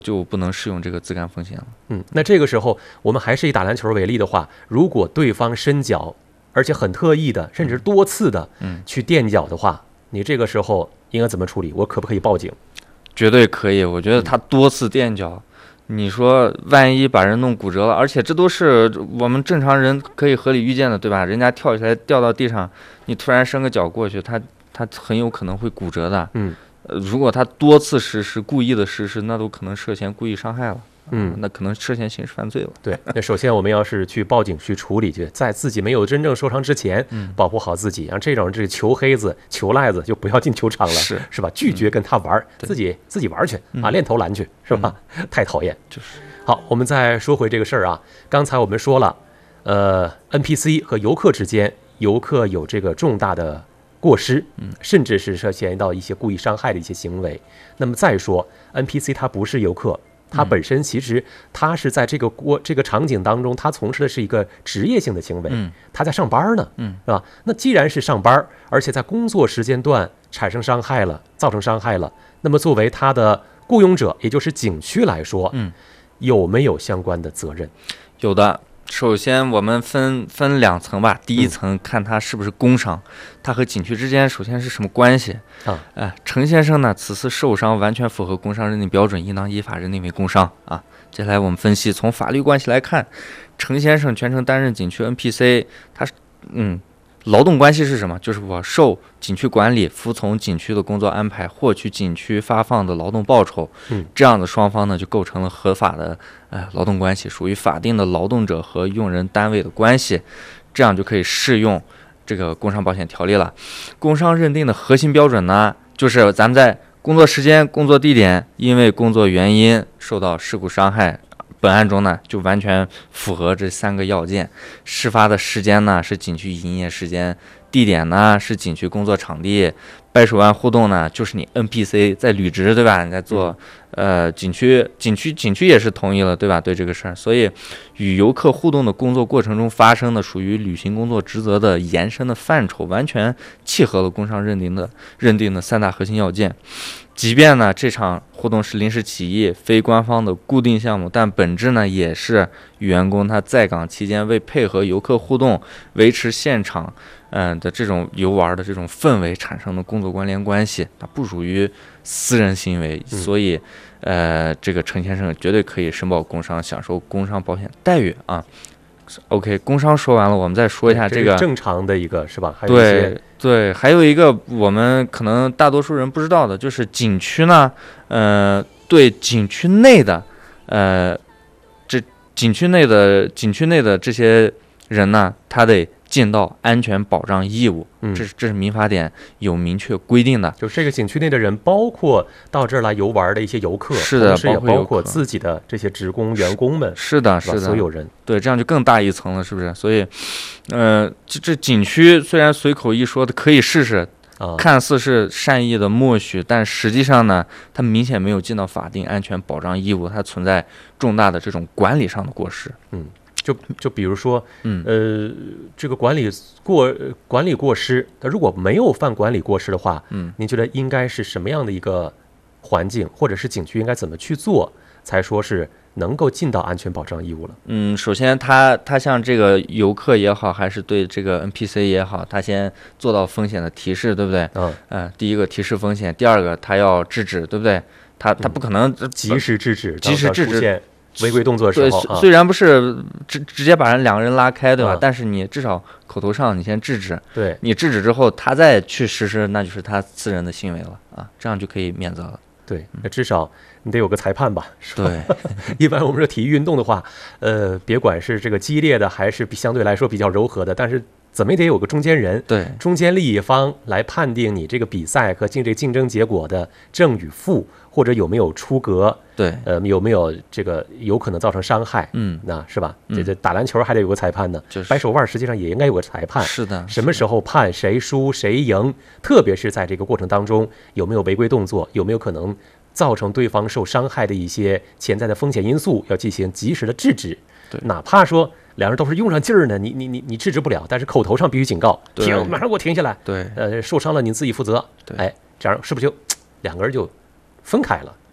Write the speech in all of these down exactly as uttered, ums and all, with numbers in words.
就不能适用这个自干风险了。 嗯，那这个时候我们还是以打篮球为例的话，如果对方伸脚，而且很特意的，甚至多次的去垫脚的话，你这个时候应该怎么处理？我可不可以报警？ 绝对可以，我觉得他多次垫脚。你说万一把人弄骨折了，而且这都是我们正常人可以合理预见的，对吧？人家跳起来掉到地上，你突然伸个脚过去，他他很有可能会骨折的。 嗯， 呃，如果他多次实施、故意的实施，那都可能涉嫌故意伤害了。 嗯， 那可能涉嫌刑事犯罪了。 对，那首先我们要是去报警去处理去，在自己没有真正受伤之前，嗯，保护好自己。然后这种这球黑子、球赖子就不要进球场了， 是是吧？拒绝跟他玩，嗯、自己自己玩去、嗯、啊，练投篮去，是吧？嗯、太讨厌。 就是好，我们再说回这个事儿啊。刚才我们说了，呃 ，N P C 和游客之间，游客有这个重大的过失，嗯，甚至是涉嫌到一些故意伤害的一些行为。那么再说 ，N P C 他不是游客。他本身其实他是在这个过这个场景当中，他从事的是一个职业性的行为，他在上班呢，嗯，是吧？那既然是上班，而且在工作时间段产生伤害了，造成伤害了，那么作为他的雇佣者，也就是景区来说，嗯，有没有相关的责任？ 有的。首先我们分分两层吧，第一层看他是不是工伤，他和景区之间首先是什么关系啊？哎，程先生呢，此次受伤完全符合工伤认定标准，应当依法认定为工伤啊。接下来我们分析，从法律关系来看，程先生全程担任景区 N P C， 他是嗯。劳动关系是什么？就是我受景区管理，服从景区的工作安排，获取景区发放的劳动报酬。嗯，这样的双方呢，就构成了合法的呃劳动关系，属于法定的劳动者和用人单位的关系，这样就可以适用这个工伤保险条例了。工伤认定的核心标准呢，就是咱们在工作时间、工作地点，因为工作原因受到事故伤害。本案中呢，就完全符合这三个要件。事发的时间呢是景区营业时间，地点呢是景区工作场地，掰手腕互动呢就是你 N P C 在履职，对吧？你在做呃景区景区景区也是同意了，对吧？对这个事儿，所以与游客互动的工作过程中发生的属于履行工作职责的延伸的范畴，完全契合了工伤认定的认定的三大核心要件。即便呢这场活动是临时起意、非官方的固定项目，但本质呢也是员工他在岗期间为配合游客互动、维持现场嗯、呃、的这种游玩的这种氛围产生的工作关联关系，它不属于私人行为，所以呃这个程先生绝对可以申报工伤，享受工伤保险待遇啊。OK， 工伤说完了，我们再说一下这个正常的一个是吧？还有一些对对，还有一个我们可能大多数人不知道的，就是景区呢，呃，对景区内的，呃，这景区内的景区内的这些人呢，他得尽到安全保障义务， 嗯， 这是这是民法典有明确规定的。 就是这个景区内的人，包括到这儿来游玩的一些游客， 是的， 同时也包括包括自己的这些职工员工们， 是的，是的， 所有人， 对，这样就更大一层了，是不是？所以，呃，这这景区虽然随口一说的可以试试。 啊、 看似是善意的默许，但实际上呢，它明显没有尽到法定安全保障义务，它存在重大的这种管理上的过失。 嗯，就就比如说，嗯呃，这个管理过管理过失，那如果没有犯管理过失的话，嗯，您觉得应该是什么样的一个环境，或者是景区应该怎么去做，才说是能够尽到安全保障义务了？ 嗯，首先他他像这个游客也好，还是对这个 N P C 也好，他先做到风险的提示，对不对？嗯，呃，第一个提示风险，第二个他要制止，对不对？他他不可能、 嗯、及时制止， 及时制止违规动作的时候。 对，虽然不是直直接把人两个人拉开，对吧？嗯、但是你至少口头上你先制止， 对， 你制止之后，他再去实施，那就是他私人的行为了啊，这样就可以免责了。 对，那至少你得有个裁判吧？是吧？ 对， 一般我们说体育运动的话，呃，别管是这个激烈的还是相对来说比较柔和的，但是怎么也得有个中间人， 对， 中间利益方来判定你这个比赛和进这个竞争结果的正与负，或者有没有出格， 对， 呃，有没有这个有可能造成伤害， 嗯， 那是吧？这这打篮球还得有个裁判呢， 就是掰手腕实际上也应该有个裁判， 是的， 什么时候判谁输谁赢，特别是在这个过程当中有没有违规动作，有没有可能造成对方受伤害的一些潜在的风险因素，要进行及时的制止。 对， 哪怕说两人都是用上劲儿呢，你你你你制止不了，但是口头上必须警告，停，马上给我停下来。 对， 呃，受伤了你自己负责。 对， 哎，这样是不是就两个人就分开了？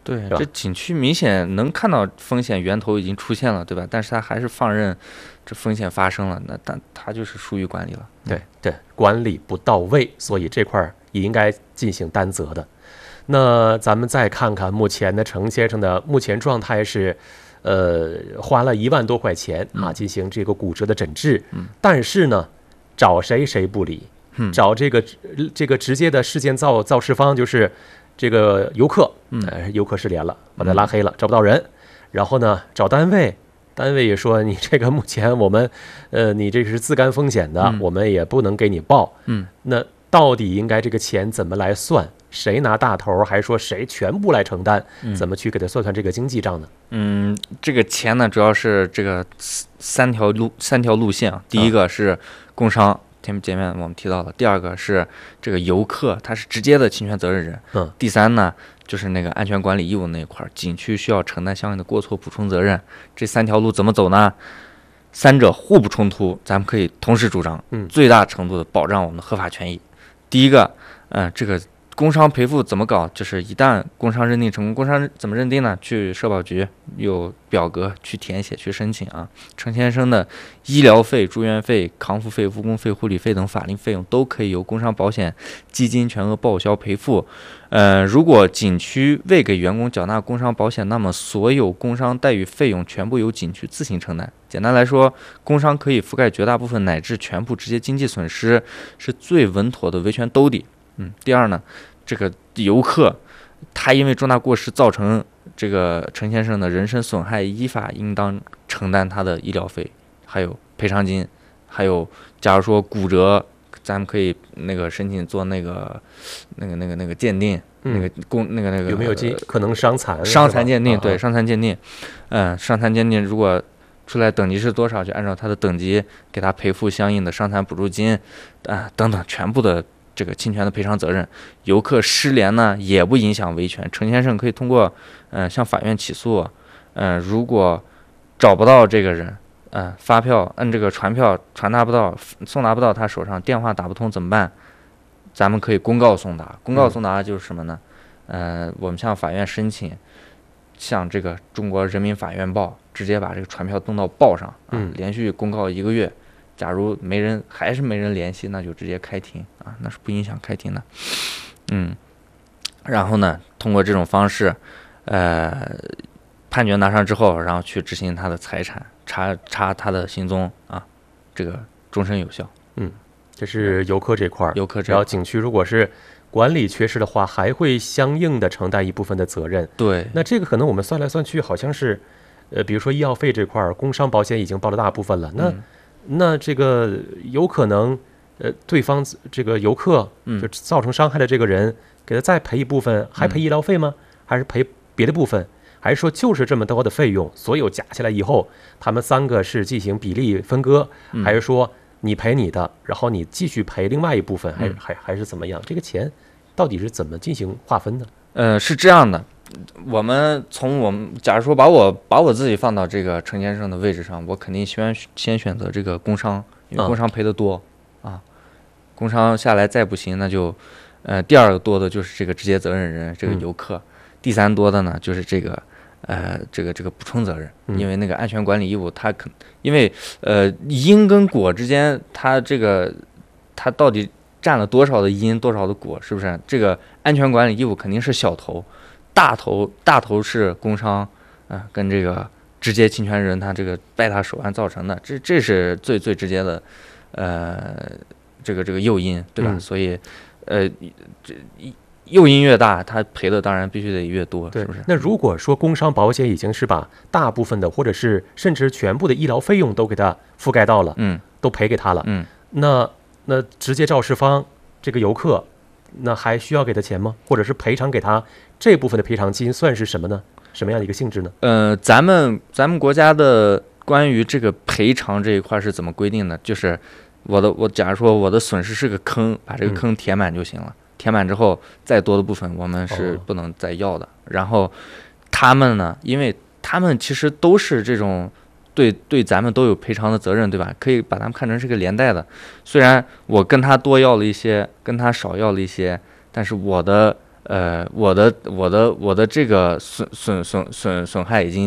对，这景区明显能看到风险源头已经出现了，对吧？但是他还是放任这风险发生了，那但他就是疏于管理了。 对对，管理不到位，所以这块也应该进行担责的。那咱们再看看目前的程先生的目前状态是，呃，花了一万多块钱啊，进行这个骨折的诊治， 嗯、 但是呢，找谁谁不理， 嗯、 找这个这个直接的事件造造事方就是这个游客， 嗯， 呃、游客失联了，把他拉黑了，找不到人，然后呢，找单位。单位也说你这个目前我们，呃，你这是自甘风险的， 嗯、 我们也不能给你报。 嗯， 那到底应该这个钱怎么来算？谁拿大头，还说谁全部来承担？ 嗯、 怎么去给他算算这个经济账呢？ 嗯，这个钱呢，主要是这个三条路三条路线啊。第一个是工商，前前面我们提到了；第二个是这个游客，他是直接的侵权责任人。 嗯， 第三呢，就是那个安全管理义务那一块，景区需要承担相应的过错补充责任。这三条路怎么走呢？三者互不冲突，咱们可以同时主张， 嗯， 最大程度的保障我们的合法权益。第一个，嗯、呃，这个工伤赔付怎么搞？就是一旦工伤认定成功，工伤怎么认定呢？去社保局有表格去填写去申请啊。程先生的医疗费、住院费、康复费、误工费、护理费等法定费用都可以由工伤保险基金全额报销赔付。呃，如果景区未给员工缴纳工伤保险，那么所有工伤待遇费用全部由景区自行承担。简单来说，工伤可以覆盖绝大部分乃至全部直接经济损失，是最稳妥的维权兜底。嗯，第二呢，这个游客他因为重大过失造成这个程先生的人身损害，依法应当承担他的医疗费，还有赔偿金，还有假如说骨折，咱们可以那个申请做那个那个那个那个鉴定， 嗯、 那个公那个那个有没有可能伤残？ 伤残鉴定， 啊、 对，伤残鉴定，嗯，伤残鉴定如果出来等级是多少，就按照他的等级给他赔付相应的伤残补助金，啊等等，全部的这个侵权的赔偿责任。游客失联呢也不影响维权，程先生可以通过嗯、呃、向法院起诉，嗯、呃、如果找不到这个人，嗯、呃、发票按这个传票传达不到，送达不到他手上，电话打不通怎么办？咱们可以公告送达，公告送达就是什么呢？嗯、呃我们向法院申请，向这个中国人民法院报，直接把这个传票登到报上，啊、 嗯， 连续公告一个月。假如没人还是没人联系，那就直接开庭啊，那是不影响开庭的。嗯，然后呢，通过这种方式，呃，判决拿上之后，然后去执行他的财产，查查他的行踪啊，这个终身有效。 嗯，这是游客这块儿， 游客这块儿， 然后景区如果是管理缺失的话，还会相应的承担一部分的责任。 对， 那这个可能我们算来算去，好像是，呃，比如说医药费这块儿，工伤保险已经报了大部分了，那。嗯那这个有可能，呃，对方这个游客就造成伤害的这个人，给他再赔一部分，还赔医疗费吗？还是赔别的部分？还是说就是这么多的费用，所有加起来以后，他们三个是进行比例分割，还是说你赔你的，然后你继续赔另外一部分，还还还是怎么样？这个钱到底是怎么进行划分的？ 呃，是这样的。我们从我们假如说把我把我自己放到这个程先生的位置上，我肯定先先选择这个工伤，因为工伤赔得多、嗯、啊，工伤下来再不行，那就呃第二个多的就是这个直接责任人这个游客、嗯，第三多的呢就是这个呃这个这个补充责任、嗯，因为那个安全管理义务它可因为呃因跟果之间它这个它到底占了多少的因多少的果，是不是？这个安全管理义务肯定是小头。大头大头是工伤，啊、呃，跟这个直接侵权人他这个败他手腕造成的，这这是最最直接的，呃，这个这个诱因，对吧？嗯、所以，呃，这诱因越大，他赔的当然必须得越多，是不是？ 那如果说工伤保险已经是把大部分的，或者是甚至全部的医疗费用都给他覆盖到了， 嗯， 都赔给他了， 嗯， 那那直接肇事方这个游客。那还需要给他钱吗？或者是赔偿给他这部分的赔偿金算是什么呢？什么样的一个性质呢？ 呃，咱们咱们国家的关于这个赔偿这一块是怎么规定的？就是我的我假如说我的损失是个坑，把这个坑填满就行了。嗯、填满之后，再多的部分我们是不能再要的。哦、然后他们呢，因为他们其实都是这种。对对，咱们都有赔偿的责任，对吧？可以把他们看成是个连带的。虽然我跟他多要了一些，跟他少要了一些，但是我的呃，我的我的我的这个损损损损损害已经